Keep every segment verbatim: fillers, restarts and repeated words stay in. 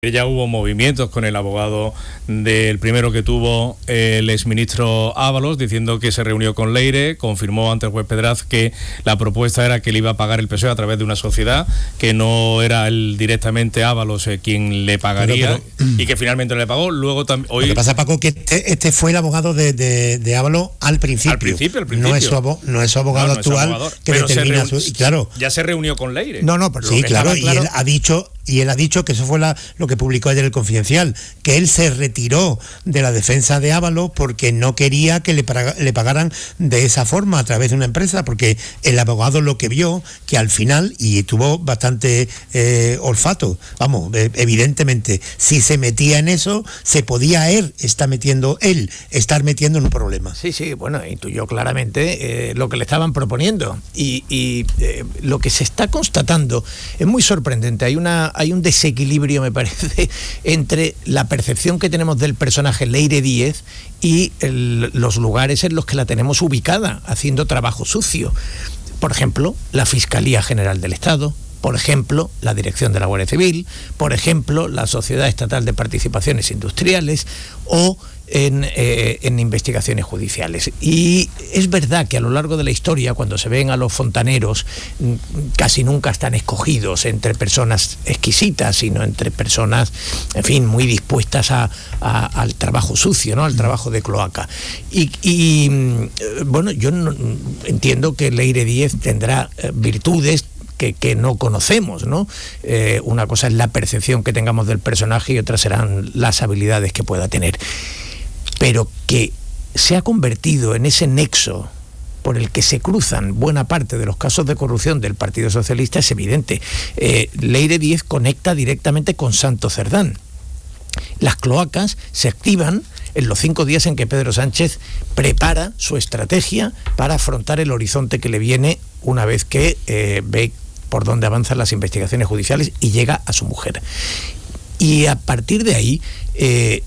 Ya hubo movimientos con el abogado del primero que tuvo el exministro Ábalos, diciendo que se reunió con Leire, confirmó ante el juez Pedraz que la propuesta era que le iba a pagar el P S O E a través de una sociedad, que no era él directamente Ábalos eh, quien le pagaría, pero, pero, y que finalmente le pagó. Luego también hoy... Lo que pasa, Paco, que este, este fue el abogado de, de, de Ábalos al principio. Al principio, al principio. No es su, abo, no es su abogado no, no actual es abogado, que determina su... Y claro, ya se reunió con Leire. No, no, pero sí, claro, claro, y él ha dicho... Y él ha dicho que eso fue la, lo que publicó ayer el Confidencial, que él se retiró de la defensa de Ábalos porque no quería que le, paga, le pagaran de esa forma a través de una empresa, porque el abogado lo que vio, que al final, y tuvo bastante eh, olfato, vamos, eh, evidentemente, si se metía en eso, se podía él estar metiendo, él estar metiendo en un problema. Sí, sí, bueno, intuyó claramente eh, lo que le estaban proponiendo, y, y eh, lo que se está constatando es muy sorprendente. Hay una hay un desequilibrio, me parece, entre la percepción que tenemos del personaje Leire Díez y el, los lugares en los que la tenemos ubicada, haciendo trabajo sucio. Por ejemplo, la Fiscalía General del Estado, por ejemplo, la Dirección de la Guardia Civil, por ejemplo, la Sociedad Estatal de Participaciones Industriales o en, eh, en investigaciones judiciales. Y es verdad que a lo largo de la historia, cuando se ven a los fontaneros, casi nunca están escogidos entre personas exquisitas, sino entre personas, en fin, muy dispuestas a, a, al trabajo sucio, ¿no? Al trabajo de cloaca. Y, y bueno, yo no, entiendo que Leire Díez tendrá eh, virtudes Que, que no conocemos, ¿no? Eh, una cosa es la percepción que tengamos del personaje y otra serán las habilidades que pueda tener. Pero que se ha convertido en ese nexo por el que se cruzan buena parte de los casos de corrupción del Partido Socialista es evidente. Eh, Leire Díez conecta directamente con Santos Cerdán. Las cloacas se activan en los cinco días en que Pedro Sánchez prepara su estrategia para afrontar el horizonte que le viene una vez que eh, ve por dónde avanzan las investigaciones judiciales y llega a su mujer. Y a partir de ahí eh,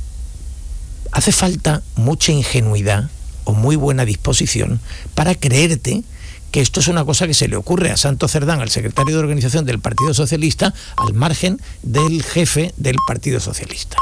hace falta mucha ingenuidad o muy buena disposición para creerte que esto es una cosa que se le ocurre a Santos Cerdán, al secretario de organización del Partido Socialista, al margen del jefe del Partido Socialista.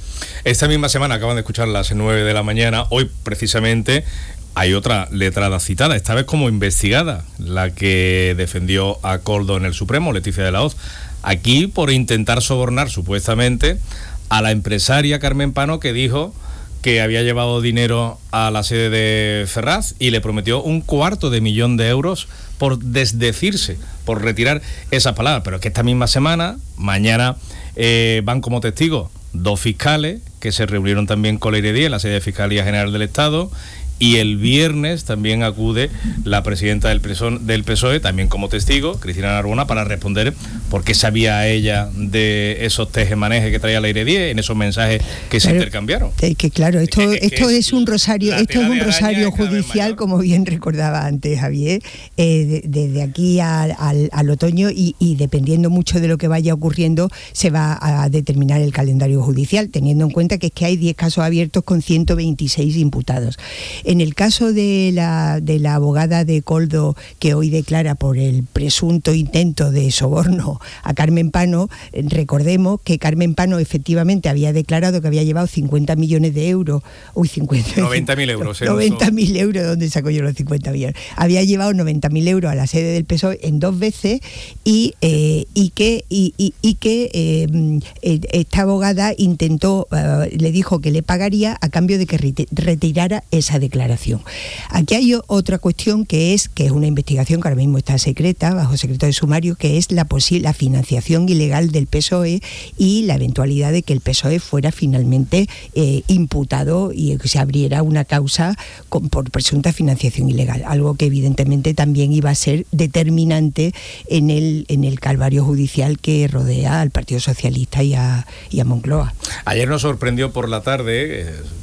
Esta misma semana, acaban de escuchar las nueve de la mañana, hoy precisamente hay otra letrada citada, esta vez como investigada, la que defendió a Koldo en el Supremo, Leticia de la Hoz, aquí por intentar sobornar supuestamente a la empresaria Carmen Pano, que dijo que había llevado dinero a la sede de Ferraz y le prometió un cuarto de millón de euros por desdecirse, por retirar esas palabras. Pero es que esta misma semana, mañana, eh, van como testigos dos fiscales que se reunieron también con Leire Díez en la sede de Fiscalía General del Estado, y el viernes también acude la presidenta del P S O E, también como testigo, Cristina Narbona, para responder por qué sabía ella de esos tejemanejes que traía Leire Díez en esos mensajes que se claro, intercambiaron. Es que claro, esto, es, que, esto es, es un rosario, esto es un rosario judicial, como bien recordaba antes Javier, eh, desde de aquí al, al, al otoño y, y dependiendo mucho de lo que vaya ocurriendo, se va a determinar el calendario judicial, teniendo en cuenta que es que hay diez casos abiertos con ciento veintiséis imputados. En el caso de la, de la abogada de Koldo, que hoy declara por el presunto intento de soborno a Carmen Pano, recordemos que Carmen Pano efectivamente había declarado que había llevado cincuenta millones de euros, uy, cincuenta, noventa mil euros. noventa mil euros, ¿dónde saco yo los cincuenta millones? Había llevado noventa mil euros a la sede del P S O E en dos veces y, eh, y que, y, y, y que eh, esta abogada intentó, uh, le dijo que le pagaría a cambio de que retirara esa declaración. Aquí hay otra cuestión que es que es una investigación que ahora mismo está secreta, bajo secreto de sumario, que es la posible la financiación ilegal del P S O E y la eventualidad de que el P S O E fuera finalmente eh, imputado y que se abriera una causa con, por presunta financiación ilegal, algo que evidentemente también iba a ser determinante en el en el calvario judicial que rodea al Partido Socialista y a, y a Moncloa. Ayer nos sorprendió por la tarde, eh,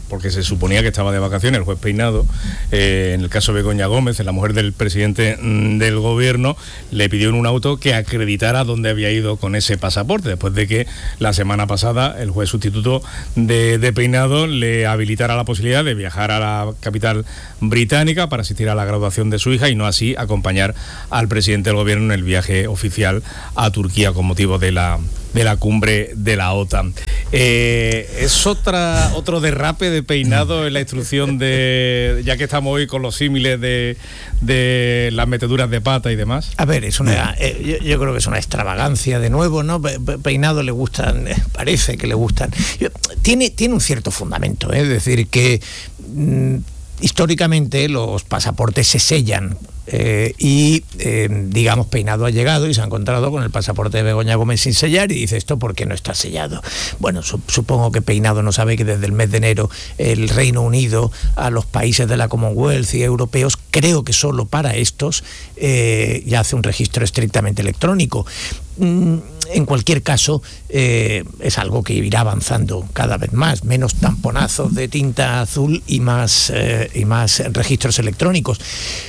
porque se suponía que estaba de vacaciones el juez Peinado, eh, en el caso de Begoña Gómez, la mujer del presidente mm, del gobierno, le pidió en un auto que acreditara dónde había ido con ese pasaporte, después de que la semana pasada el juez sustituto de, de Peinado le habilitara la posibilidad de viajar a la capital británica para asistir a la graduación de su hija y no así acompañar al presidente del gobierno en el viaje oficial a Turquía con motivo de la de la cumbre de la OTAN. Eh, es otra otro derrape de Peinado en la instrucción de, ya que estamos hoy con los símiles de, de las meteduras de pata y demás. A ver, es una eh, yo, yo creo que es una extravagancia de nuevo, ¿no? Peinado le gustan, eh, parece que le gustan. Tiene, tiene un cierto fundamento, ¿eh? Es decir, que mm, históricamente los pasaportes se sellan. Eh, y eh, digamos Peinado ha llegado y se ha encontrado con el pasaporte de Begoña Gómez sin sellar y dice, ¿esto por qué no está sellado? Bueno, su, supongo que Peinado no sabe que desde el mes de enero el Reino Unido a los países de la Commonwealth y europeos, creo que solo para estos eh, ya hace un registro estrictamente electrónico. Mm, en cualquier caso, eh, es algo que irá avanzando cada vez más, menos tamponazos de tinta azul y más, eh, y más registros electrónicos.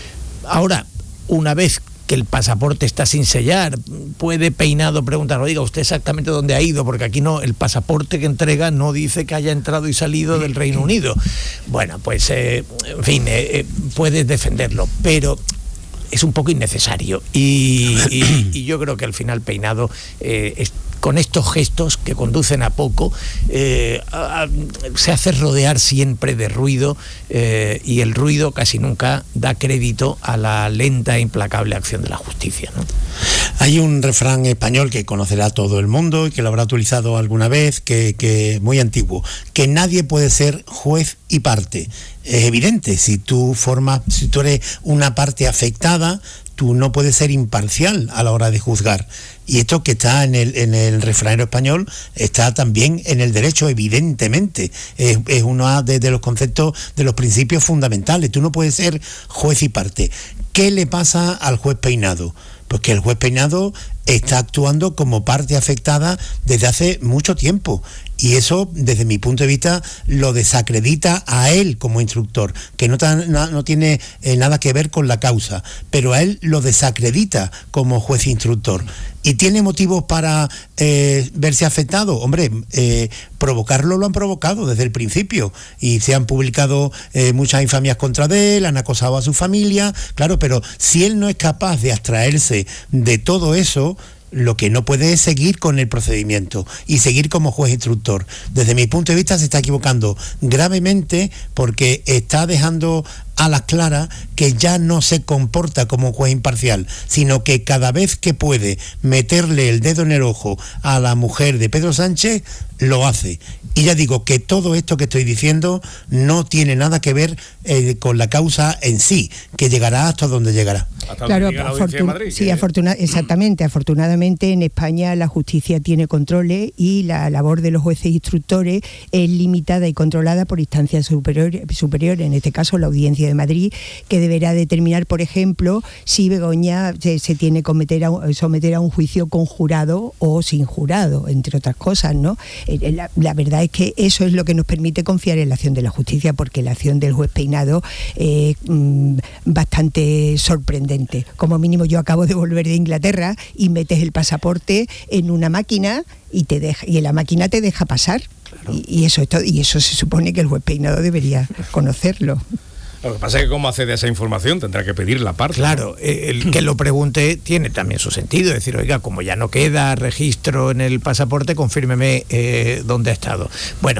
Ahora, una vez que el pasaporte está sin sellar, puede Peinado preguntar, oiga, ¿usted exactamente dónde ha ido? Porque aquí no, el pasaporte que entrega no dice que haya entrado y salido del Reino Unido. Bueno, pues, eh, en fin, eh, puedes defenderlo, pero es un poco innecesario. Y, y, y yo creo que al final Peinado, eh, es, con estos gestos que conducen a poco, eh, a, a, se hace rodear siempre de ruido, eh, y el ruido casi nunca da crédito a la lenta e implacable acción de la justicia, ¿no? Hay un refrán español que conocerá todo el mundo y que lo habrá utilizado alguna vez, que, que muy antiguo, que nadie puede ser juez y parte. Es evidente, si tú formas, si tú eres una parte afectada, tú no puedes ser imparcial a la hora de juzgar. Y esto que está en el, en el refranero español está también en el derecho, evidentemente. Es, es uno de, de los conceptos, de los principios fundamentales. Tú no puedes ser juez y parte. ¿Qué le pasa al juez Peinado? Pues que el juez Peinado está actuando como parte afectada desde hace mucho tiempo. Y eso, desde mi punto de vista, lo desacredita a él como instructor, que no, tan, no, no tiene eh, nada que ver con la causa, pero a él lo desacredita como juez instructor. ¿Y tiene motivos para eh, verse afectado? Hombre, eh, provocarlo lo han provocado desde el principio y se han publicado eh, muchas infamias contra él, han acosado a su familia, claro, pero si él no es capaz de abstraerse de todo eso, lo que no puede es seguir con el procedimiento y seguir como juez instructor. Desde mi punto de vista se está equivocando gravemente porque está dejando a las claras que ya no se comporta como juez imparcial, sino que cada vez que puede meterle el dedo en el ojo a la mujer de Pedro Sánchez, lo hace. Y ya digo que todo esto que estoy diciendo no tiene nada que ver eh, con la causa en sí, que llegará hasta donde llegará. Hasta claro, afortun- Madrid, sí, que... afortuna- exactamente. Afortunadamente en España la justicia tiene controles y la labor de los jueces instructores es limitada y controlada por instancias superiores, superiores, en este caso la Audiencia de Madrid, que deberá determinar, por ejemplo, si Begoña se, se tiene que someter a, un, someter a un juicio con jurado o sin jurado, entre otras cosas, ¿no? La, la verdad es que eso es lo que nos permite confiar en la acción de la justicia, porque la acción del juez Peinado es mmm, bastante sorprendente. Como mínimo yo acabo de volver de Inglaterra y metes el pasaporte en una máquina y te deja, y en la máquina te deja pasar. Claro. Y, y eso es todo, y eso se supone que el juez Peinado debería conocerlo. Lo que pasa es que cómo accede a esa información tendrá que pedir la parte. Claro, ¿no? El que lo pregunte tiene también su sentido, es decir, oiga, como ya no queda registro en el pasaporte, confírmeme eh, dónde ha estado. Bueno,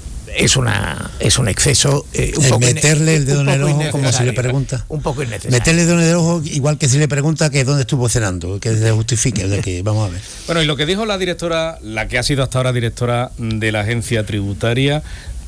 es una es un exceso, eh, un el poco meterle el dedo en el ojo como si le pregunta, un poco innecesario. Meterle el dedo en el ojo igual que si le pregunta que dónde estuvo cenando, que se justifique, de que vamos a ver. Bueno, y lo que dijo la directora, la que ha sido hasta ahora directora de la agencia tributaria,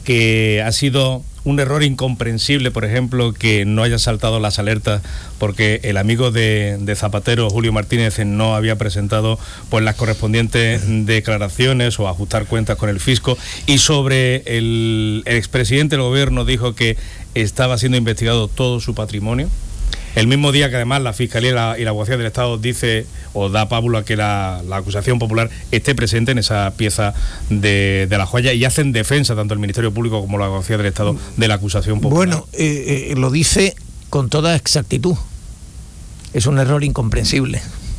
que ha sido un error incomprensible, por ejemplo, que no haya saltado las alertas porque el amigo de, de Zapatero, Julio Martínez, no había presentado pues las correspondientes declaraciones o ajustar cuentas con el fisco, y sobre el, el expresidente del gobierno dijo que estaba siendo investigado todo su patrimonio. El mismo día que además la Fiscalía y la, y la Abogacía del Estado dice o da pábulo a que la, la acusación popular esté presente en esa pieza de, de la joya, y hacen defensa tanto el Ministerio Público como la Abogacía del Estado de la acusación popular. Bueno, eh, eh, lo dice con toda exactitud. Es un error incomprensible.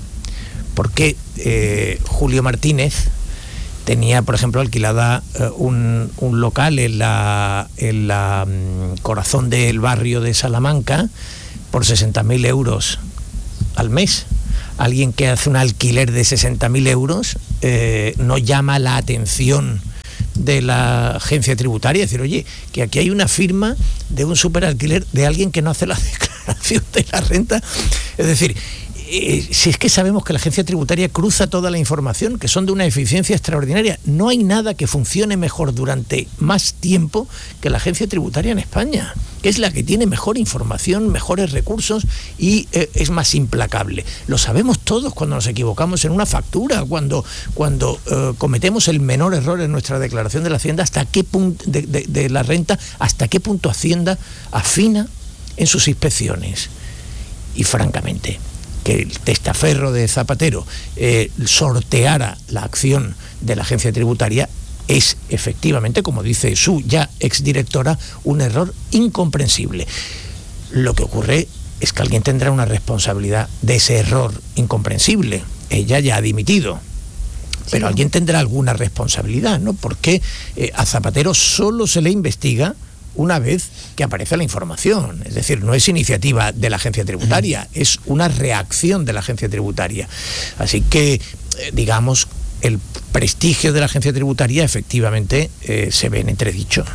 Porque eh, Julio Martínez tenía, por ejemplo, alquilada eh, un, un local en la, en la um, corazón del barrio de Salamanca por sesenta mil euros al mes. Alguien que hace un alquiler de sesenta mil euros eh, no llama la atención de la agencia tributaria, es decir, oye, que aquí hay una firma de un superalquiler de alguien que no hace la declaración de la renta. Es decir, Eh, si es que sabemos que la agencia tributaria cruza toda la información, que son de una eficiencia extraordinaria. No hay nada que funcione mejor durante más tiempo que la agencia tributaria en España, que es la que tiene mejor información, mejores recursos y eh, es más implacable. Lo sabemos todos cuando nos equivocamos en una factura, cuando, cuando eh, cometemos el menor error en nuestra declaración de la Hacienda, hasta qué punto de, de, de la renta, hasta qué punto Hacienda afina en sus inspecciones. Y francamente, que el testaferro de Zapatero eh, sorteara la acción de la agencia tributaria es efectivamente, como dice su ya exdirectora, un error incomprensible. Lo que ocurre es que alguien tendrá una responsabilidad de ese error incomprensible. Ella ya ha dimitido, pero sí, alguien tendrá alguna responsabilidad, ¿no? Porque eh, a Zapatero solo se le investiga una vez que aparece la información. Es decir, no es iniciativa de la agencia tributaria, es una reacción de la agencia tributaria. Así que, eh, digamos, el prestigio de la agencia tributaria efectivamente eh, se ve en entredicho.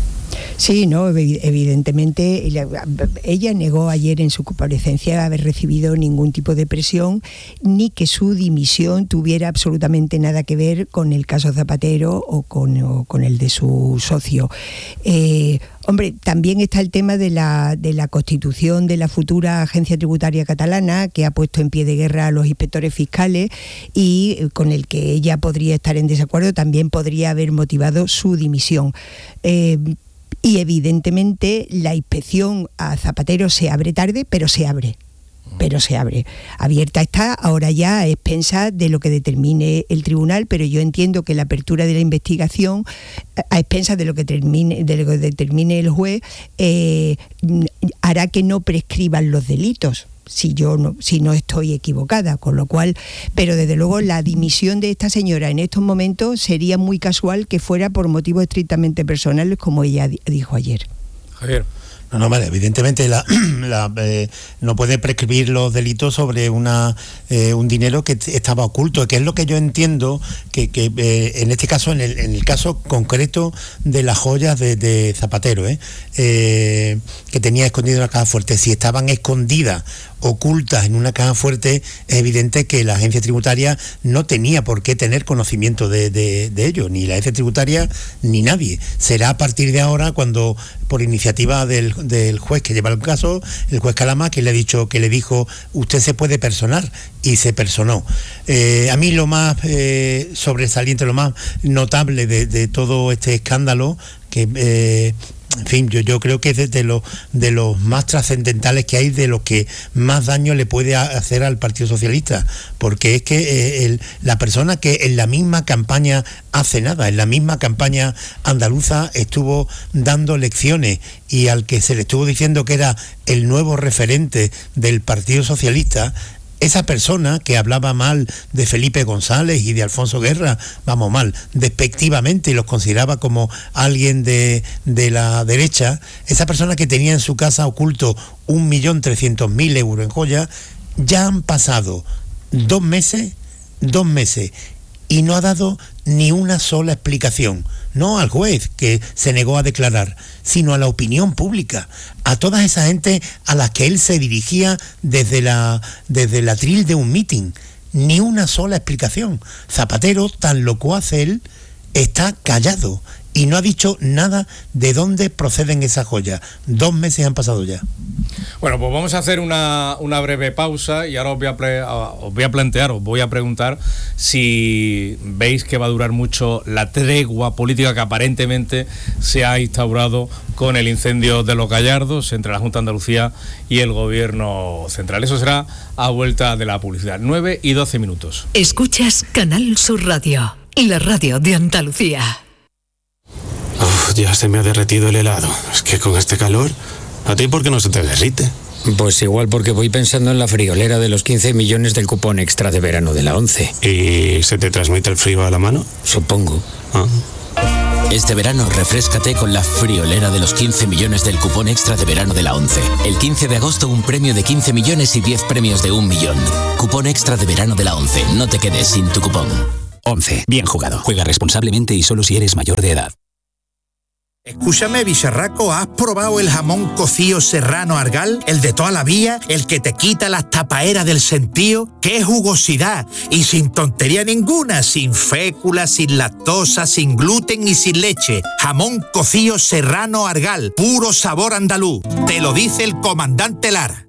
Sí, no, evidentemente ella, ella negó ayer en su comparecencia haber recibido ningún tipo de presión ni que su dimisión tuviera absolutamente nada que ver con el caso Zapatero o con, o con el de su socio. Eh, Hombre, también está el tema de la, de la constitución de la futura agencia tributaria catalana, que ha puesto en pie de guerra a los inspectores fiscales y con el que ella podría estar en desacuerdo, también podría haber motivado su dimisión. Eh, y evidentemente la inspección a Zapatero se abre tarde, pero se abre. pero se abre. Abierta está ahora ya a expensas de lo que determine el tribunal, pero yo entiendo que la apertura de la investigación a expensas de lo que termine, de lo que determine el juez eh, hará que no prescriban los delitos. Si yo no, si no estoy equivocada, con lo cual, pero desde luego la dimisión de esta señora en estos momentos sería muy casual que fuera por motivos estrictamente personales, como ella dijo ayer. Javier. No, no, vale, evidentemente la, la, eh, no puede prescribir los delitos sobre una eh, un dinero que estaba oculto, que es lo que yo entiendo que, que eh, en este caso, en el, en el caso concreto de las joyas de, de Zapatero, ¿eh? Eh, que tenía escondido en la caja fuerte, si estaban escondidas, ocultas en una caja fuerte, es evidente que la agencia tributaria no tenía por qué tener conocimiento de, de, de ello, ni la agencia tributaria ni nadie. Será a partir de ahora cuando, por iniciativa del, del juez que lleva el caso, el juez Calama, que le ha dicho, que le dijo, usted se puede personar, y se personó. Eh, a mí lo más eh, sobresaliente, lo más notable de, de todo este escándalo, que eh, en fin, yo, yo creo que es de los de los más trascendentales que hay, de los que más daño le puede hacer al Partido Socialista, porque es que eh, el, la persona que en la misma campaña hace nada, en la misma campaña andaluza estuvo dando lecciones, y al que se le estuvo diciendo que era el nuevo referente del Partido Socialista, esa persona que hablaba mal de Felipe González y de Alfonso Guerra, vamos mal, despectivamente, y los consideraba como alguien de, de la derecha, esa persona que tenía en su casa oculto un millón trescientos mil euros en joyas, ya han pasado dos meses, dos meses, y no ha dado ni una sola explicación, no al juez que se negó a declarar, sino a la opinión pública, a toda esa gente a la que él se dirigía desde la desde el atril de un mitin. Ni una sola explicación. Zapatero, tan locuaz él, está callado y no ha dicho nada de dónde proceden esas joyas. Dos meses han pasado ya. Bueno, pues vamos a hacer una, una breve pausa y ahora os voy, a pre, os voy a plantear, os voy a preguntar si veis que va a durar mucho la tregua política que aparentemente se ha instaurado con el incendio de Los Gallardos entre la Junta de Andalucía y el Gobierno Central. Eso será a vuelta de la publicidad. nueve y doce minutos. Escuchas Canal Sur Radio, la radio de Andalucía. Uf, ya se me ha derretido el helado. Es que con este calor, ¿a ti por qué no se te derrite? Pues igual porque voy pensando en la friolera de los quince millones del cupón extra de verano de la ONCE. ¿Y se te transmite el frío a la mano? Supongo. Ah. Este verano refréscate con la friolera de los quince millones del cupón extra de verano de la ONCE. El quince de agosto un premio de quince millones y diez premios de un millón. Cupón extra de verano de la ONCE. No te quedes sin tu cupón. ONCE. Bien jugado. Juega responsablemente y solo si eres mayor de edad. Escúchame, bicharraco, ¿has probado el jamón cocido serrano Argal? El de toda la vida, el que te quita las tapaeras del sentío. ¡Qué jugosidad! Y sin tontería ninguna, sin fécula, sin lactosa, sin gluten y sin leche. Jamón cocido serrano Argal, puro sabor andaluz. Te lo dice el comandante Lara.